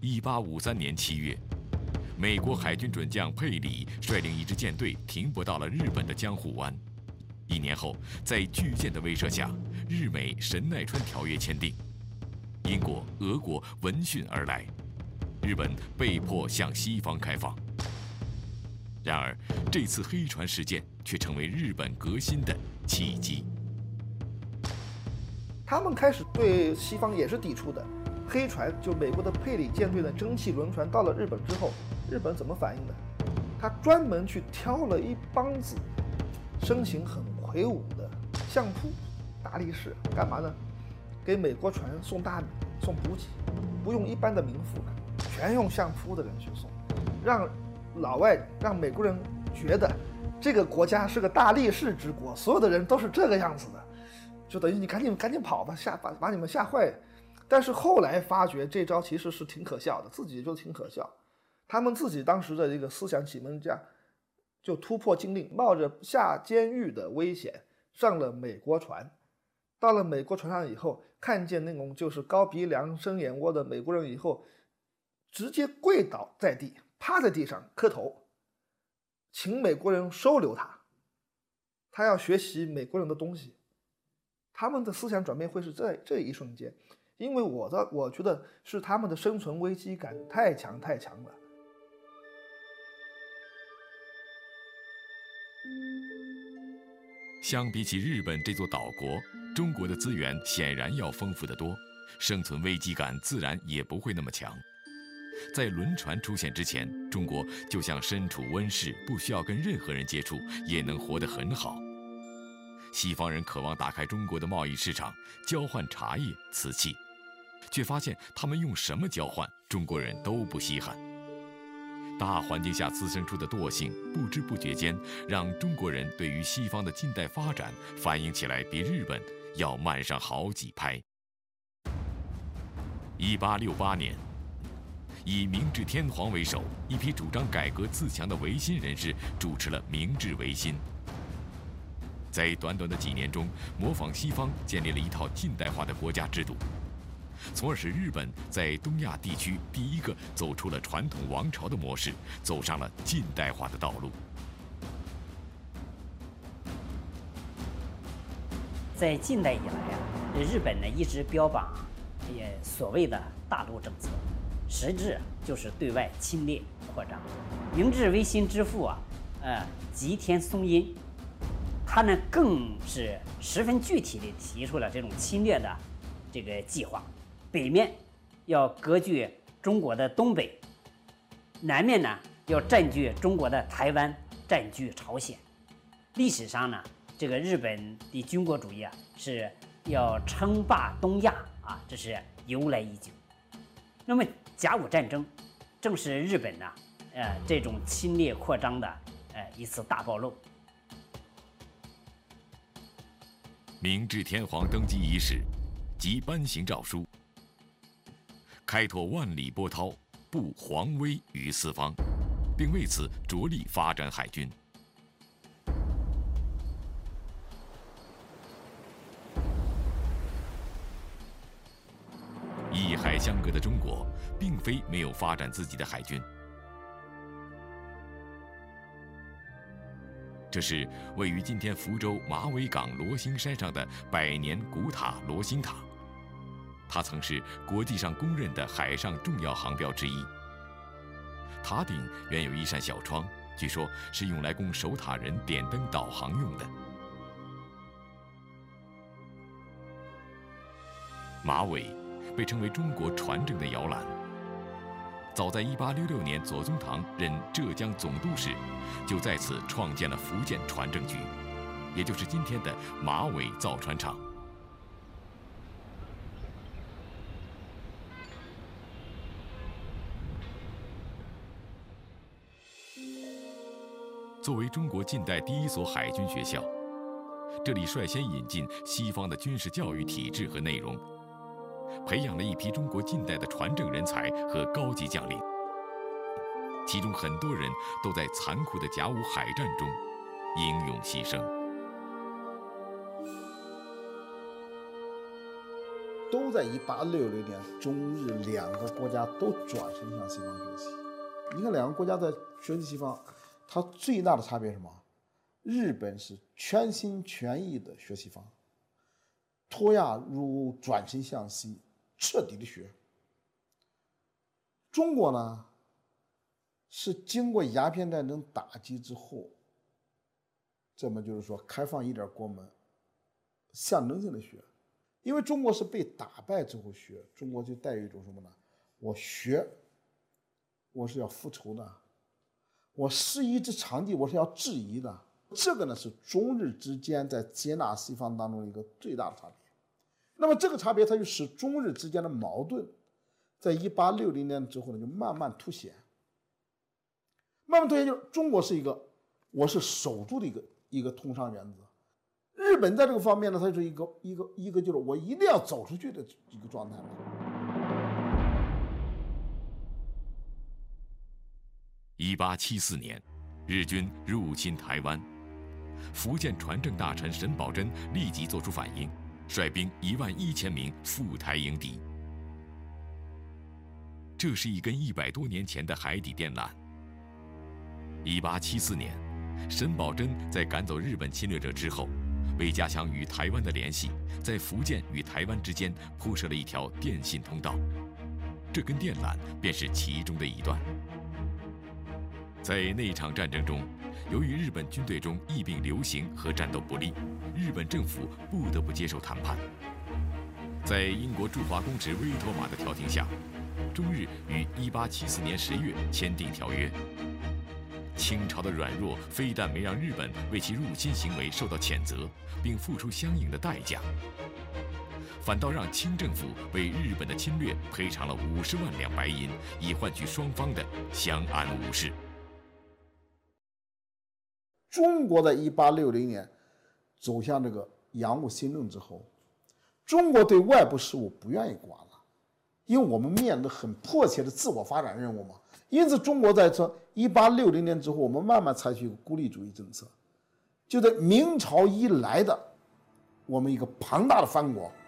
1853年7月，美国海军准将佩里率领一支舰队停泊到了日本的江户湾。1年后，在巨舰的威慑下，日美神奈川条约签订。英国、俄国闻讯而来，日本被迫向西方开放。然而，这次黑船事件却成为日本革新的契机。 他们开始对西方也是抵触的。黑船就美国的佩里舰队的蒸汽轮船到了日本之后，日本怎么反应的？他专门去挑了一帮子身形很魁梧的相扑、大力士，干嘛呢？给美国船送大米、送补给，不用一般的民妇了，全用相扑的人去送，让美国人觉得这个国家是个大力士之国，所有的人都是这个样子的，就等于你赶紧跑吧，把你们吓坏。但是后来发觉这招其实是挺可笑的，自己就挺可笑。他们自己当时的这个思想启蒙家就突破禁令，冒着下监狱的危险上了美国船。到了美国船上以后，看见那种就是高鼻梁深眼窝的美国人以后，直接跪倒在地，趴在地上磕头，请美国人收留他，他要学习美国人的东西。他们的思想转变会是在这一瞬间，因为我觉得是他们的生存危机感太强了。 相比起日本这座岛国，中国的资源显然要丰富得多，生存危机感自然也不会那么强。在轮船出现之前，中国就像身处温室，不需要跟任何人接触，也能活得很好。西方人渴望打开中国的贸易市场，交换茶叶、瓷器，却发现他们用什么交换，中国人都不稀罕。大环境下滋生出的惰性，不知不觉间让中国人对于西方的近代发展反应起来比日本要慢上好几拍。1868年，以明治天皇为首，一批主张改革自强的维新人士主持了明治维新。在短短的几年中，模仿西方建立了一套近代化的国家制度，从而使日本在东亚地区第一个走出了传统王朝的模式，走上了近代化的道路。 在近代以来啊，日本呢一直标榜所谓的大陆政策，实质就是对外侵略扩张。明治维新之父吉田松阴，他呢更是十分具体地提出了这种侵略的这个计划。北面要割据中国的东北，南面呢要占据中国的台湾，占据朝鲜。历史上呢，这个日本的军国主义啊是要称霸东亚啊，这是由来已久。那么甲午战争正是日本呢这种侵略扩张的一次大暴露。 明治天皇登基伊始，即颁行诏书，开拓万里波涛，布皇威于四方，并为此着力发展海军。一海相隔的中国，并非没有发展自己的海军。这是位于今天福州马尾港罗星山上的百年古塔罗星塔，它曾是国际上公认的海上重要航标之一。塔顶原有一扇小窗，据说是用来供守塔人点灯导航用的。马尾被称为中国船政的摇篮。早在1866年，左宗棠任浙江总督时，就在此创建了福建船政局，也就是今天的马尾造船厂。作为中国近代第一所海军学校，这里率先引进西方的军事教育体制和内容，培养了一批中国近代的船政人才和高级将领，其中很多人都在残酷的甲午海战中英勇牺牲。1965 都在1860年，中日两个国家都转身向西方学习。你看两个国家在学习西方，它最大的差别是什么？日本是全心全意的学西方，脱亚如转身向西，彻底的学。中国呢，是经过鸦片战争打击之后，这么就是说开放一点国门，象征性的学。因为中国是被打败之后学，中国就带有一种什么呢？我学，我是要复仇的，我师夷之长技，我是要质疑的。这个呢是中日之间在接纳西方当中的一个最大的差别。那么这个差别，它就使中日之间的矛盾，在1860年之后呢，就慢慢凸显。慢慢凸显，就是中国是一个，我是守住的一个通商原则。日本在这个方面呢，它是一个就是我一定要走出去的一个状态了。 1874年，日军入侵台湾，福建船政大臣沈葆桢立即作出反应，率兵11000名赴台迎敌。这是一根100多年前的海底电缆。1874年，沈葆桢在赶走日本侵略者之后，为加强与台湾的联系，在福建与台湾之间铺设了一条电信通道，这根电缆便是其中的一段。在那场战争中，由于日本军队中疫病流行和战斗不利，日本政府不得不接受谈判。在英国驻华公使威妥玛的调停下，中日于1874年10月签订条约。清朝的软弱非但没让日本为其入侵行为受到谴责，并付出相应的代价，反倒让清政府为日本的侵略赔偿了50万两白银，以换取双方的相安无事。 中国在1860年走向这个洋务新政之后，中国对外部事务不愿意管了，因为我们面临很迫切的自我发展任务嘛。因此，中国在这1860年之后，我们慢慢采取一个孤立主义政策，就在明朝以来的我们一个庞大的藩国，